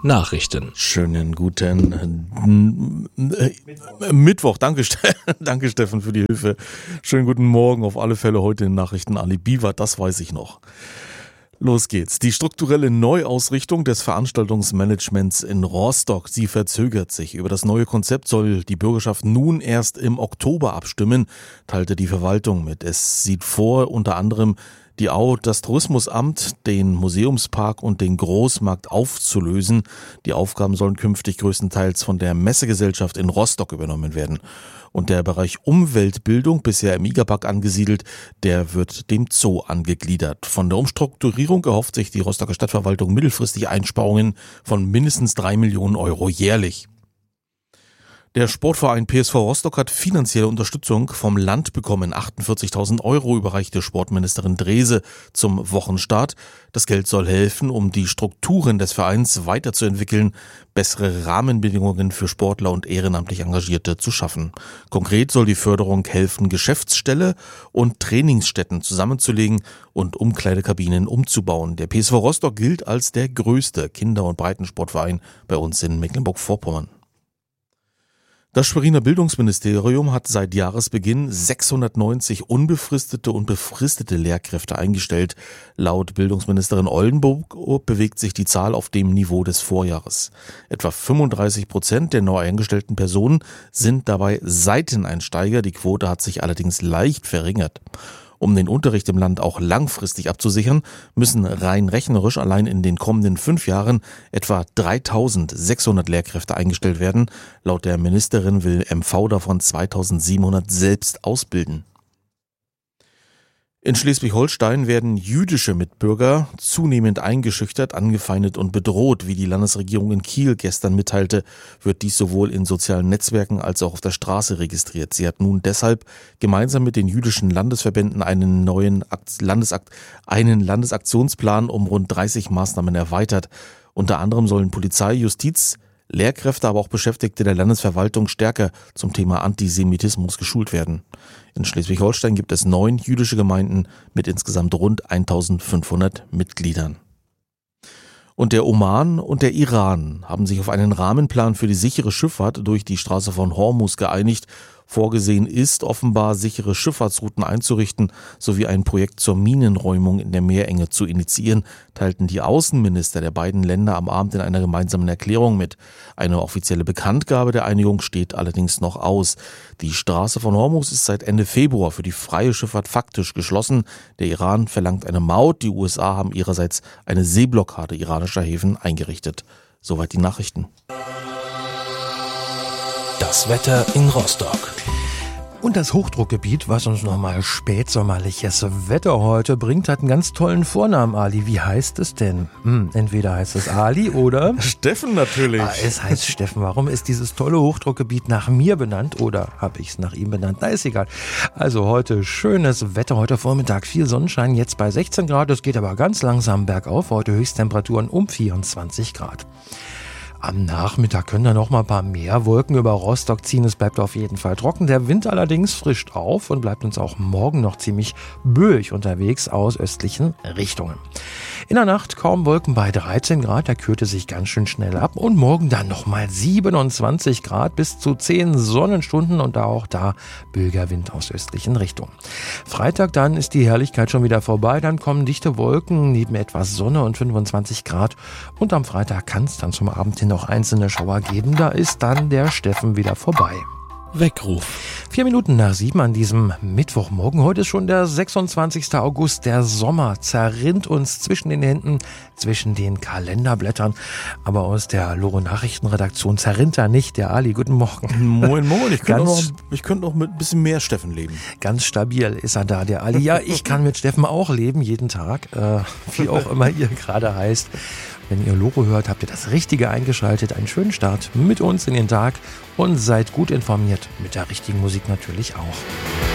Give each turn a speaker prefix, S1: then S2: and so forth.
S1: Nachrichten.
S2: Schönen guten Mittwoch. Danke Steffen für die Hilfe. Schönen guten Morgen. Auf alle Fälle heute in Nachrichten Ali Biwat, das weiß ich noch. Los geht's. Die strukturelle Neuausrichtung des Veranstaltungsmanagements in Rostock, sie verzögert sich. Über das neue Konzept soll die Bürgerschaft nun erst im Oktober abstimmen, teilte die Verwaltung mit. Es sieht vor, unter anderem das Tourismusamt, den Museumspark und den Großmarkt aufzulösen. Die Aufgaben sollen künftig größtenteils von der Messegesellschaft in Rostock übernommen werden. Und der Bereich Umweltbildung, bisher im IGA-Park angesiedelt, der wird dem Zoo angegliedert. Von der Umstrukturierung erhofft sich die Rostocker Stadtverwaltung mittelfristig Einsparungen von mindestens 3 Millionen Euro jährlich. Der Sportverein PSV Rostock hat finanzielle Unterstützung vom Land bekommen. 48.000 Euro überreichte Sportministerin Drese zum Wochenstart. Das Geld soll helfen, um die Strukturen des Vereins weiterzuentwickeln, bessere Rahmenbedingungen für Sportler und ehrenamtlich Engagierte zu schaffen. Konkret soll die Förderung helfen, Geschäftsstelle und Trainingsstätten zusammenzulegen und Umkleidekabinen umzubauen. Der PSV Rostock gilt als der größte Kinder- und Breitensportverein bei uns in Mecklenburg-Vorpommern. Das Schweriner Bildungsministerium hat seit Jahresbeginn 690 unbefristete und befristete Lehrkräfte eingestellt. Laut Bildungsministerin Oldenburg bewegt sich die Zahl auf dem Niveau des Vorjahres. Etwa 35% der neu eingestellten Personen sind dabei Seiteneinsteiger. Die Quote hat sich allerdings leicht verringert. Um den Unterricht im Land auch langfristig abzusichern, müssen rein rechnerisch allein in den kommenden 5 Jahren etwa 3.600 Lehrkräfte eingestellt werden. Laut der Ministerin will MV davon 2.700 selbst ausbilden. In Schleswig-Holstein werden jüdische Mitbürger zunehmend eingeschüchtert, angefeindet und bedroht. Wie die Landesregierung in Kiel gestern mitteilte, wird dies sowohl in sozialen Netzwerken als auch auf der Straße registriert. Sie hat nun deshalb gemeinsam mit den jüdischen Landesverbänden einen Landesaktionsplan um rund 30 Maßnahmen erweitert. Unter anderem sollen Polizei, Justiz, Lehrkräfte, aber auch Beschäftigte der Landesverwaltung stärker zum Thema Antisemitismus geschult werden. In Schleswig-Holstein gibt es 9 jüdische Gemeinden mit insgesamt rund 1.500 Mitgliedern. Und der Oman und der Iran haben sich auf einen Rahmenplan für die sichere Schifffahrt durch die Straße von Hormuz geeinigt. Vorgesehen ist, offenbar sichere Schifffahrtsrouten einzurichten sowie ein Projekt zur Minenräumung in der Meerenge zu initiieren, teilten die Außenminister der beiden Länder am Abend in einer gemeinsamen Erklärung mit. Eine offizielle Bekanntgabe der Einigung steht allerdings noch aus. Die Straße von Hormuz ist seit Ende Februar für die freie Schifffahrt faktisch geschlossen. Der Iran verlangt eine Maut, die USA haben ihrerseits eine Seeblockade iranischer Häfen eingerichtet. Soweit die Nachrichten.
S1: Das Wetter in Rostock.
S3: Und das Hochdruckgebiet, was uns nochmal spätsommerliches Wetter heute bringt, hat einen ganz tollen Vornamen, Ali. Wie heißt es denn? Entweder heißt es Ali oder...
S2: Steffen natürlich.
S3: Es heißt Steffen. Warum ist dieses tolle Hochdruckgebiet nach mir benannt oder habe ich es nach ihm benannt? Na, ist egal. Also heute schönes Wetter, heute Vormittag viel Sonnenschein, jetzt bei 16 Grad. Es geht aber ganz langsam bergauf. Heute Höchsttemperaturen um 24 Grad. Am Nachmittag können da noch mal ein paar mehr Wolken über Rostock ziehen. Es bleibt auf jeden Fall trocken. Der Wind allerdings frischt auf und bleibt uns auch morgen noch ziemlich böig unterwegs aus östlichen Richtungen. In der Nacht kaum Wolken bei 13 Grad. Der kühlte sich ganz schön schnell ab. Und morgen dann noch mal 27 Grad bis zu 10 Sonnenstunden und auch da böiger Wind aus östlichen Richtungen. Freitag dann ist die Herrlichkeit schon wieder vorbei. Dann kommen dichte Wolken neben etwas Sonne und 25 Grad. Und am Freitag kann es dann zum Abend hin noch einzelne Schauer geben, da ist dann der Steffen wieder vorbei.
S1: Weckruf.
S3: 4 Minuten nach 7 an diesem Mittwochmorgen. Heute ist schon der 26. August. Der Sommer zerrinnt uns zwischen den Händen, zwischen den Kalenderblättern. Aber aus der Loro-Nachrichtenredaktion zerrinnt er nicht. Der Ali, guten Morgen.
S2: Moin. Ich könnte auch mit ein bisschen mehr Steffen leben.
S3: Ganz stabil ist er da, der Ali. Ja, ich kann mit Steffen auch leben, jeden Tag. Wie auch immer ihr gerade heißt. Wenn ihr Loro hört, habt ihr das Richtige eingeschaltet. Einen schönen Start mit uns in den Tag und seid gut informiert. Mit der richtigen Musik natürlich auch.